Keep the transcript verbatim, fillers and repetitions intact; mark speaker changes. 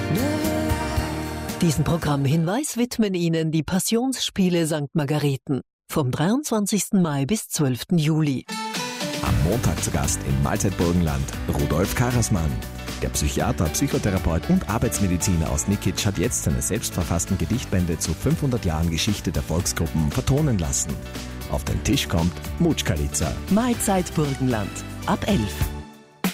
Speaker 1: Diesen Programmhinweis widmen Ihnen die Passionsspiele Sankt Margarethen vom dreiundzwanzigsten Mai bis zwölften Juli.
Speaker 2: Am Montag zu Gast im Mahlzeit Burgenland Rudolf Karasmann. Der Psychiater, Psychotherapeut und Arbeitsmediziner aus Nikic hat jetzt seine selbstverfassten Gedichtbände zu fünfhundert Jahren Geschichte der Volksgruppen vertonen lassen. Auf den Tisch kommt Mutschkalica.
Speaker 1: Mahlzeit Burgenland ab elf.